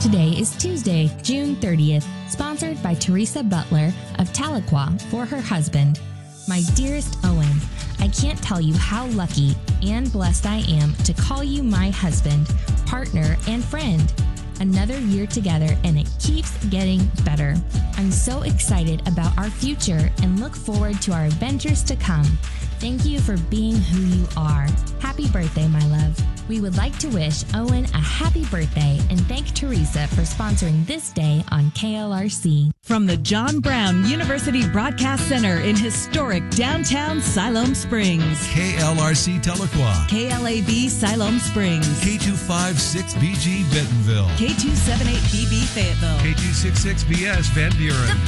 Today is Tuesday, June 30th, sponsored by Teresa Butler of Tahlequah for her husband. My dearest Owen, I can't tell you how lucky and blessed I am to call you my husband, partner, and friend. Another year together, and it keeps getting better. I'm so excited about our future and look forward to our adventures to come. Thank you for being who you are. Happy birthday, my love. We would like to wish Owen a happy birthday and thank Teresa for sponsoring this day on KLRC. From the John Brown University Broadcast Center in historic downtown Siloam Springs. KLRC Tahlequah. KLAB Siloam Springs. K256BG Bentonville. K278BB Fayetteville. K266BS Van Buren.